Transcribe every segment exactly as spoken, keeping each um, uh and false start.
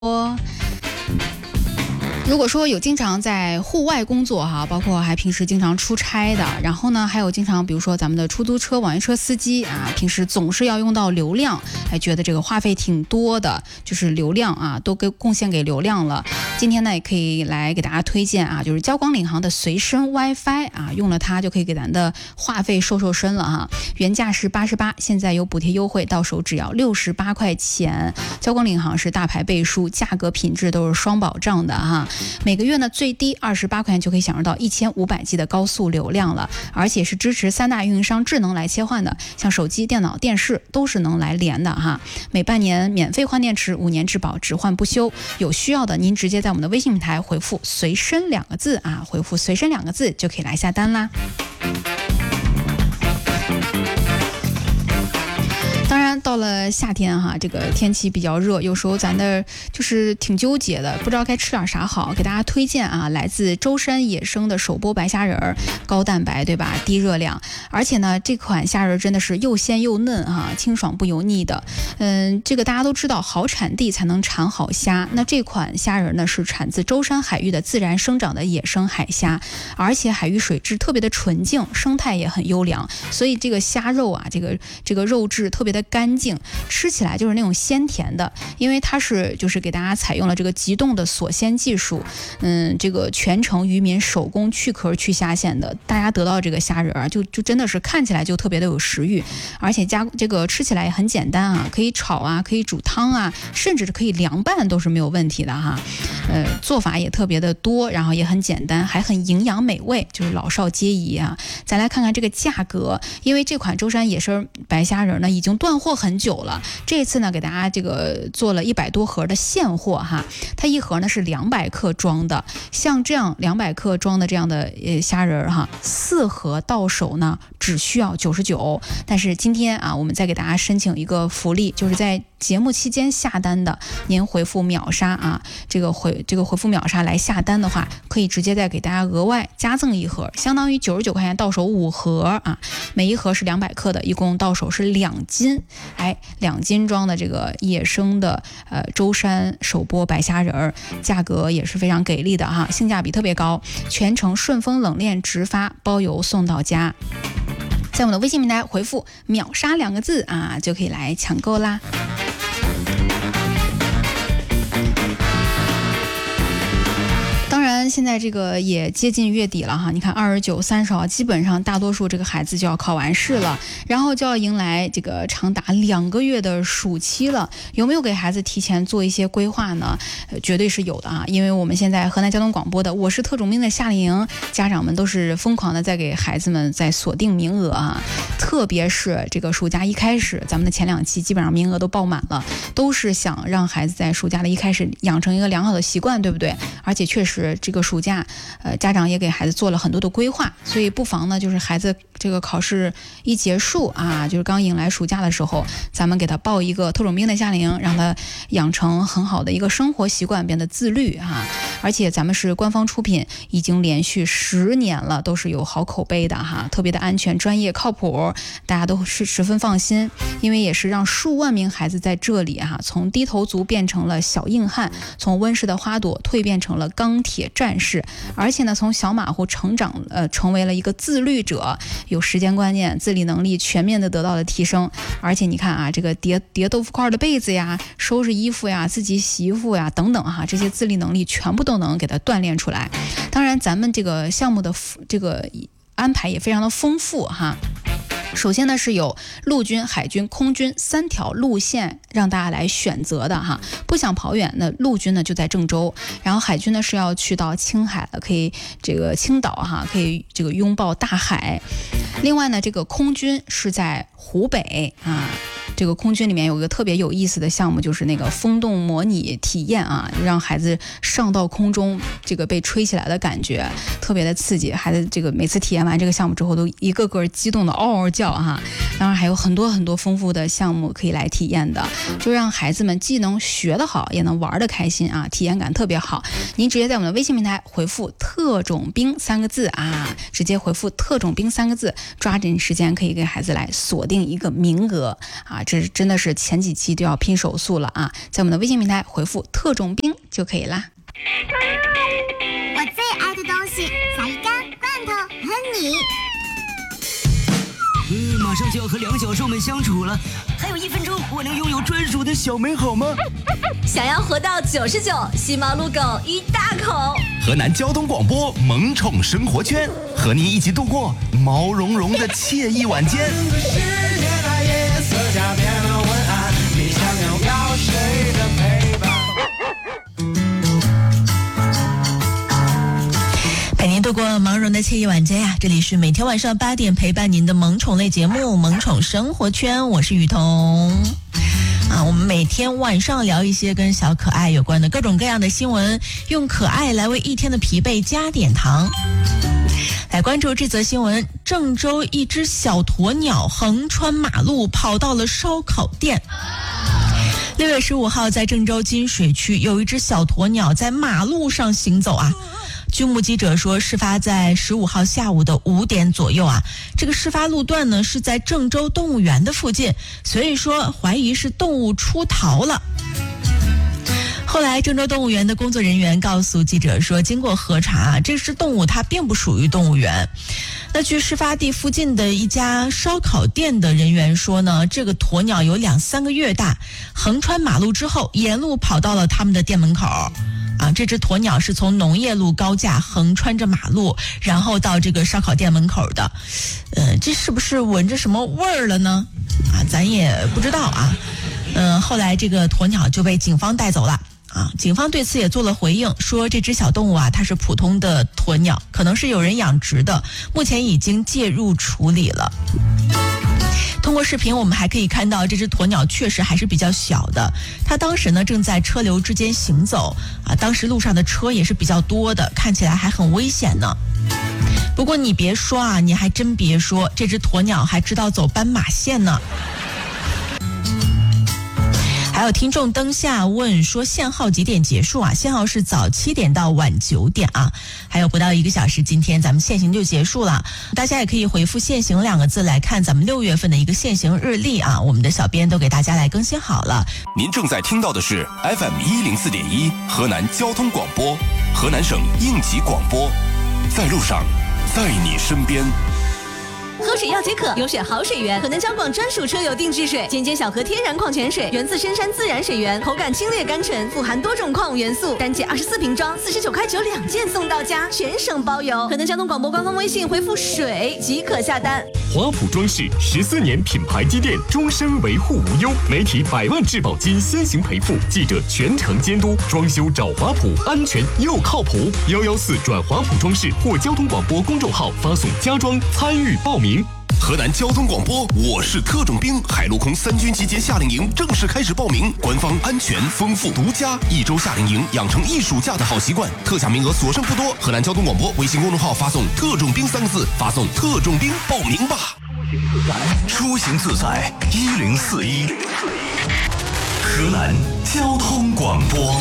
如果说有经常在户外工作哈，包括还平时经常出差的，然后呢还有经常比如说咱们的出租车、网约车司机啊，平时总是要用到流量，还觉得这个话费挺多的，就是流量啊都给贡献给流量了。今天呢也可以来给大家推荐啊，就是交广领航的随身 WiFi 啊，用了它就可以给咱的话费瘦瘦身了哈。原价是八十八，现在有补贴优惠，到手只要六十八块钱。交广领航是大牌背书，价格品质都是双保障的哈。每个月呢最低二十八块钱就可以享受到一千五百 G 的高速流量了，而且是支持三大运营商智能来切换的，像手机、电脑、电视都是能来连的哈。每半年免费换电池，五年质保，只换不修。有需要的您直接在我们的微信平台回复随身两个字啊，回复随身两个字就可以来下单啦。当然到了夏天哈，这个天气比较热，有时候咱的就是挺纠结的，不知道该吃点啥好。给大家推荐啊，来自舟山野生的手剥白虾仁儿，高蛋白对吧，低热量，而且呢这款虾仁真的是又鲜又嫩哈，清爽不油腻的。嗯，这个大家都知道，好产地才能产好虾。那这款虾仁呢是产自舟山海域的自然生长的野生海虾，而且海域水质特别的纯净，生态也很优良，所以这个虾肉啊，这个这个肉质特别的干净，吃起来就是那种鲜甜的。因为它是就是给大家采用了这个急冻的锁鲜技术，嗯，这个全程渔民手工去壳去虾线的，大家得到这个虾仁啊，就就真的是看起来就特别的有食欲，而且加这个吃起来也很简单啊，可以炒啊，可以煮汤啊，甚至是可以凉拌都是没有问题的哈。呃，做法也特别的多，然后也很简单，还很营养美味，就是老少皆宜啊。再来看看这个价格，因为这款舟山野生白虾仁呢已经断货很久了，这次呢给大家这个做了一百多盒的现货哈，它一盒呢是两百克装的，像这样两百克装的这样的呃虾仁哈，四盒到手呢只需要九十九。但是今天啊，我们再给大家申请一个福利，就是在节目期间下单的，您回复秒杀啊，这个回这个回复秒杀来下单的话，可以直接再给大家额外加赠一盒，相当于九十九块钱到手五盒啊，每一盒是两百克的，一共到手是两斤，哎，两斤装的这个野生的呃舟山手剥白虾仁儿，价格也是非常给力的哈，性价比特别高，全程顺丰冷链直发，包邮送到家。在我们的微信平台回复秒杀两个字啊，就可以来抢购啦。当然现在这个也接近月底了哈，你看二十九、三十号，基本上大多数这个孩子就要考完试了，然后就要迎来这个长达两个月的暑期了。有没有给孩子提前做一些规划呢？呃、绝对是有的啊，因为我们现在河南交通广播的我是特种兵的夏令营，家长们都是疯狂的在给孩子们在锁定名额啊，特别是这个暑假一开始，咱们的前两期基本上名额都爆满了，都是想让孩子在暑假的一开始养成一个良好的习惯，对不对？而且确实这个暑假呃，家长也给孩子做了很多的规划，所以不妨呢就是孩子这个考试一结束啊，就是刚迎来暑假的时候，咱们给他报一个特种兵的夏令营，让他养成很好的一个生活习惯，变得自律啊。而且咱们是官方出品，已经连续十年了，都是有好口碑的哈，特别的安全、专业、靠谱，大家都是十分放心。因为也是让数万名孩子在这里哈，从低头族变成了小硬汉，从温室的花朵蜕变成了钢铁战士，而且呢，从小马虎成长呃，成为了一个自律者，有时间观念、自理能力全面的得到了提升。而且你看啊，这个叠叠豆腐块的被子呀，收拾衣服呀，自己洗衣服呀等等哈，这些自理能力全部都能给他锻炼出来。当然，咱们这个项目的这个安排也非常的丰富哈。首先呢是有陆军、海军、空军三条路线让大家来选择的哈，不想跑远，那陆军呢就在郑州，然后海军呢是要去到青海了，可以这个青岛哈，可以这个拥抱大海。另外呢，这个空军是在湖北啊。这个空军里面有一个特别有意思的项目，就是那个风洞模拟体验啊，让孩子上到空中，这个被吹起来的感觉特别的刺激。孩子这个每次体验完这个项目之后，都一个个激动的嗷嗷叫哈。当然还有很多很多丰富的项目可以来体验的，就让孩子们既能学得好，也能玩得开心啊，体验感特别好。您直接在我们的微信平台回复特种兵三个字啊，直接回复特种兵三个字，抓紧时间可以给孩子来锁定一个名额啊。 这真的是前几期都要拼手速了啊！在我们的微信平台回复特种兵就可以啦。 我最爱的东西，小鱼干、罐头和你。 嗯，马上就要和两小兽们相处了，还有一分钟，我能拥有专属的小美好吗？ 想要活到九十九，吸毛撸狗一大口。 河南交通广播萌宠生活圈，和您一起度过毛茸茸的惬意晚间。 陪您度过毛绒的惬意晚间呀！这里是每天晚上八点陪伴您的萌宠类节目《萌宠生活圈》，我是雨桐。啊，我们每天晚上聊一些跟小可爱有关的各种各样的新闻，用可爱来为一天的疲惫加点糖。来关注这则新闻：郑州一只小鸵鸟横穿马路跑到了烧烤店。六月十五号，在郑州金水区有一只小鸵鸟在马路上行走啊。据目击者说，事发在十五号下午的五点左右啊。这个事发路段呢是在郑州动物园的附近，所以说怀疑是动物出逃了。后来郑州动物园的工作人员告诉记者说，经过核查，这只动物它并不属于动物园。那据事发地附近的一家烧烤店的人员说呢，这个鸵鸟有两三个月大，横穿马路之后沿路跑到了他们的店门口。啊，这只鸵鸟是从农业路高架横穿着马路，然后到这个烧烤店门口的。呃，这是不是闻着什么味儿了呢？啊，咱也不知道啊。嗯、呃，后来这个鸵鸟就被警方带走了。啊，警方对此也做了回应，说这只小动物啊，它是普通的鸵鸟，可能是有人养殖的，目前已经介入处理了。通过视频我们还可以看到，这只鸵鸟确实还是比较小的，它当时呢正在车流之间行走啊，当时路上的车也是比较多的，看起来还很危险呢。不过你别说啊，你还真别说，这只鸵鸟还知道走斑马线呢。还有听众灯下问说限号几点结束啊？限号是早七点到晚九点啊，还有不到一个小时，今天咱们限行就结束了。大家也可以回复限行两个字来看咱们六月份的一个限行日历啊，我们的小编都给大家来更新好了。 您正在听到的是 F M 一零四点一河南交通广播，河南省应急广播，在路上，在你身边。 喝水要解渴，有选好水源，河南交广专属车友定制水，尖尖小河天然矿泉水，源自深山自然水源，口感清冽甘醇，富含多种矿物元素，单件二十四瓶装，四十九块九两件送到家，全省包邮。河南交通广播官方微信回复水即可下单。 华普装饰十四年品牌积淀，终身维护无忧，媒体百万质保金先行赔付，记者全程监督，装修找华普，安全又靠谱。幺幺四转华普装饰或交通广播公众号发送家装参与报名。 河南交通广播，我是特种兵，海陆空三军集结夏令营正式开始报名，官方安全丰富独家，一周夏令营养成一暑假的好习惯，特价名额所剩不多。河南交通广播微信公众号发送特种兵三个字，发送特种兵报名吧。 出行自在一零四一，河南交通广播。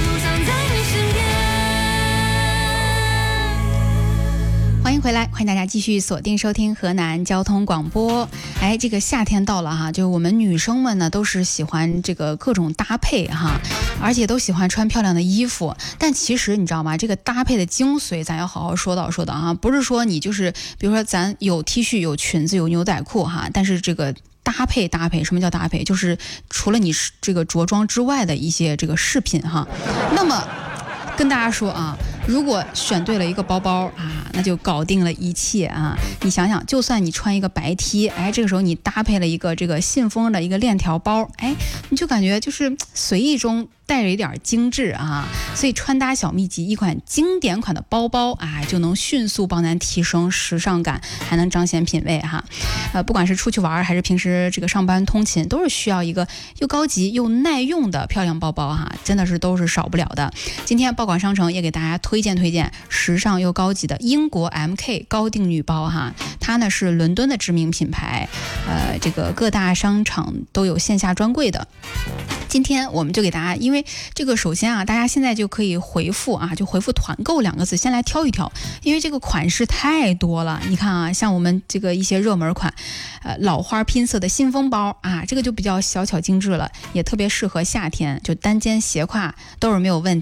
欢迎回来，欢迎大家继续锁定收听河南交通广播。哎，这个夏天到了哈，就我们女生们呢都是喜欢这个各种搭配哈，而且都喜欢穿漂亮的衣服。但其实你知道吗？这个搭配的精髓，咱要好好说道说道哈，不是说你就是比如说咱有 T 恤、有裙子、有牛仔裤哈，但是这个搭配搭配，什么叫搭配？就是除了你这个着装之外的一些这个饰品哈。那么跟大家说啊，如果选对了一个包包啊，那就搞定了一切啊！你想想，就算你穿一个白 T， 哎，这个时候你搭配了一个这个信封的一个链条包，哎，你就感觉就是随意中带着一点精致啊！所以穿搭小秘籍，一款经典款的包包啊，就能迅速帮咱提升时尚感，还能彰显品味哈。呃，不管是出去玩还是平时这个上班通勤，都是需要一个又高级又耐用的漂亮包包哈，真的是都是少不了的。今天报广商城也给大家推荐推荐时尚又高级的英国 M K 高定女包哈，它呢是伦敦的知名品牌，呃，这个各大商场都有线下专柜的。 今天我们就给大家，因为这个首先啊，大家现在就可以回复啊，就回复团购两个字，先来挑一挑，因为这个款式太多了。你看啊，像我们这个一些热门款，呃，老花拼色的信封包啊，这个就比较小巧精致了，也特别适合夏天，就单肩斜挎都是没有问题。